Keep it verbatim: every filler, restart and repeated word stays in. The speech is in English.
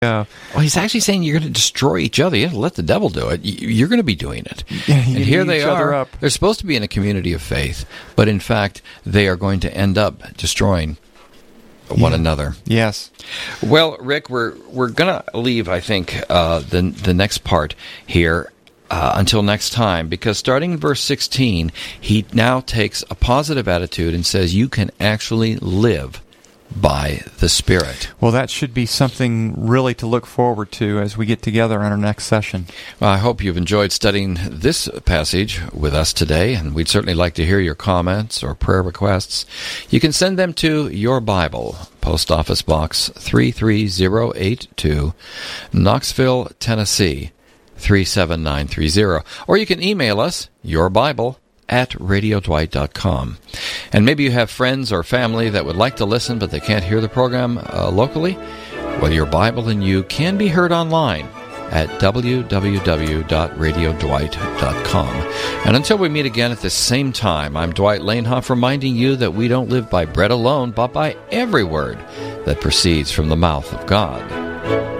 Uh, well, he's actually saying you're going to destroy each other. You have to let the devil do it. You're going to be doing it. Yeah, and here they each other are. Up. They're supposed to be in a community of faith, but in fact, they are going to end up destroying one yeah. another. Yes. Well, Rick, we're we're going to leave, I think, uh, the the next part here uh, until next time, because starting in verse sixteen, he now takes a positive attitude and says you can actually live by the Spirit. Well, that should be something really to look forward to as we get together on our next session. Well, I hope you've enjoyed studying this passage with us today, and we'd certainly like to hear your comments or prayer requests. You can send them to Your Bible, Post Office Box three three zero eight two, Knoxville, Tennessee three seven nine three zero. Or you can email us, Your Bible, at radio dwight dot com. And maybe you have friends or family that would like to listen, but they can't hear the program uh, locally. Well, Your Bible and You can be heard online at w w w dot radio dwight dot com. And until we meet again at the same time, I'm Dwight Lanehoff, reminding you that we don't live by bread alone, but by every word that proceeds from the mouth of God.